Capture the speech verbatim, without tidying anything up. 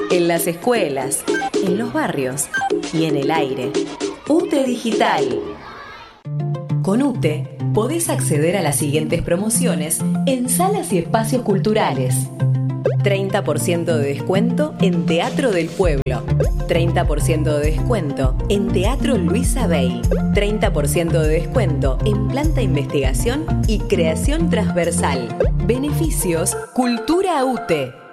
en las escuelas, en los barrios y en el aire. UTE Digital. Con UTE podés acceder a las siguientes promociones en salas y espacios culturales. treinta por ciento de descuento en Teatro del Pueblo. treinta por ciento de descuento en Teatro Luisa Bey. treinta por ciento de descuento en Planta Investigación y Creación Transversal. Beneficios Cultura UTE.